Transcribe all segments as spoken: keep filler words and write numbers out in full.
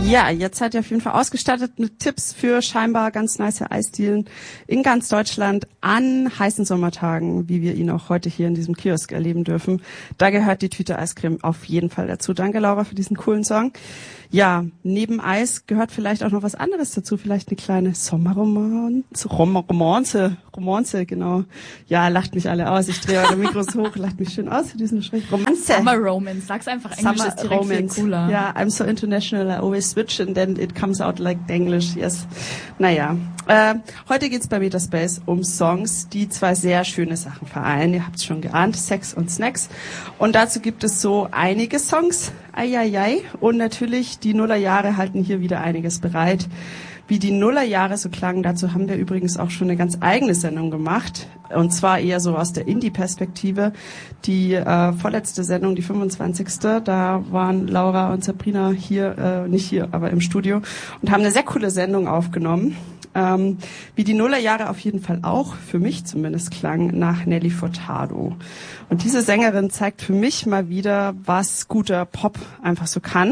Ja, jetzt seid ihr auf jeden Fall ausgestattet mit Tipps für scheinbar ganz nice Eisdielen in ganz Deutschland an heißen Sommertagen, wie wir ihn auch heute hier in diesem Kiosk erleben dürfen. Da gehört die Tüte Eiscreme auf jeden Fall dazu. Danke, Laura, für diesen coolen Song. Ja, neben Eis gehört vielleicht auch noch was anderes dazu, vielleicht eine kleine Sommerromanze, Rom- Romanze, Romanze, genau. Ja, lacht mich alle aus, ich drehe eure Mikros hoch, lacht mich schön aus für diesen Schreck. Romanze. Summer Romance, sag's einfach Englisch, Summer ist direkt Romance. viel cooler. Ja, I'm so international, I always switch and then it comes out like English, yes. Naja, äh, heute geht's bei Metaspace um Songs, die zwei sehr schöne Sachen vereinen. Ihr habt's schon geahnt, Sex und Snacks. Und dazu gibt es so einige Songs, Eieiei. Und natürlich, die Nullerjahre halten hier wieder einiges bereit. Wie die Nullerjahre so klangen, dazu haben wir übrigens auch schon eine ganz eigene Sendung gemacht. Und zwar eher so aus der Indie-Perspektive. Die äh, vorletzte Sendung, die fünfundzwanzigste, da waren Laura und Sabrina hier, äh, nicht hier, aber im Studio und haben eine sehr coole Sendung aufgenommen. Ähm, wie die Nullerjahre auf jeden Fall auch, für mich zumindest, klang nach Nelly Furtado. Und diese Sängerin zeigt für mich mal wieder, was guter Pop einfach so kann.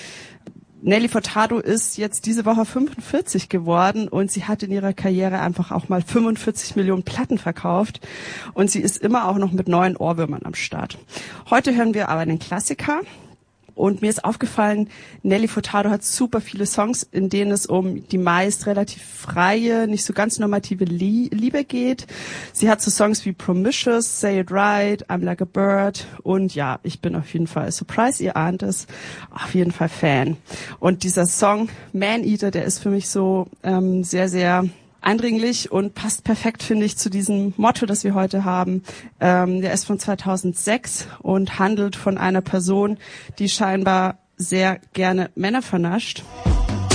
Nelly Furtado ist jetzt diese Woche fünfundvierzig geworden und sie hat in ihrer Karriere einfach auch mal fünfundvierzig Millionen Platten verkauft und sie ist immer auch noch mit neuen Ohrwürmern am Start. Heute hören wir aber einen Klassiker. Und mir ist aufgefallen, Nelly Furtado hat super viele Songs, in denen es um die meist relativ freie, nicht so ganz normative Liebe geht. Sie hat so Songs wie Promiscuous, Say It Right, I'm Like a Bird und ja, ich bin auf jeden Fall, surprise, ihr ahnt es, auf jeden Fall Fan. Und dieser Song Man Eater, der ist für mich so ähm, sehr, sehr eindringlich und passt perfekt, finde ich, zu diesem Motto, das wir heute haben. Ähm, der ist von zweitausendsechs und handelt von einer Person, die scheinbar sehr gerne Männer vernascht.